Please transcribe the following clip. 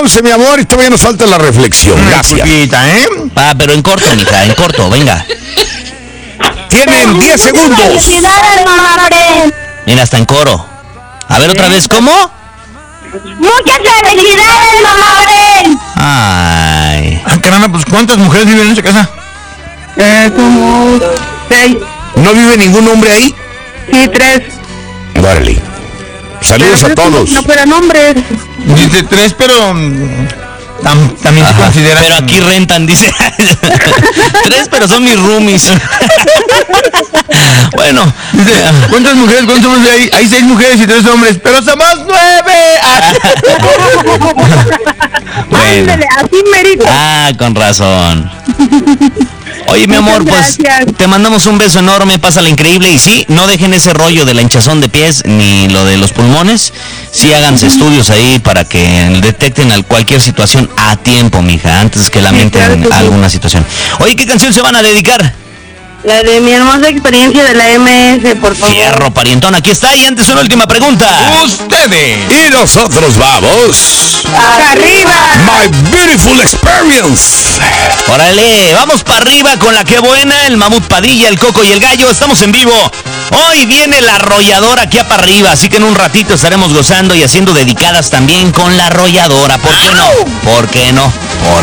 14, mi amor, y todavía nos falta la reflexión. Gracias. Pero en corto, mija, en corto, venga. Tienen 10 segundos. Felicidades, mamá Brent. Mira, hasta en coro. A ver, otra vez, ¿cómo? Muchas felicidades, mamá Brent. Ay. Caramba, pues ¿cuántas mujeres viven en esa casa? Como 6. ¿No vive ningún hombre ahí? Sí, 3. Órale. Saludos a todos. No fueran hombres. Dice 3, pero también se considera. Pero aquí rentan, dice. 3, pero son mis roomies. Bueno. Dice, ¿cuántas mujeres? ¿Cuántos hombres hay? Hay 6 mujeres y 3 hombres, pero somos 9. Bueno. Ándale, así merito. Con razón. Oye, mi amor, pues gracias. te mandamos un beso enorme, pásala increíble y sí, no dejen ese rollo de la hinchazón de pies ni lo de los pulmones. Sí, háganse estudios ahí para que detecten cualquier situación a tiempo, mija, antes que lamenten alguna situación. Oye, ¿qué canción se van a dedicar? La de mi hermosa experiencia de la MS, por favor. Fierro, parientón, aquí está. Y antes una última pregunta. Ustedes. Y nosotros vamos. ¡Arriba! My beautiful experience. Órale, vamos para arriba con la que buena, el Mamut Padilla, el Coco y el Gallo. Estamos en vivo. Hoy viene la arrolladora aquí para arriba, así que en un ratito estaremos gozando y haciendo dedicadas también con la arrolladora. ¿Por qué no? ¿Por qué no?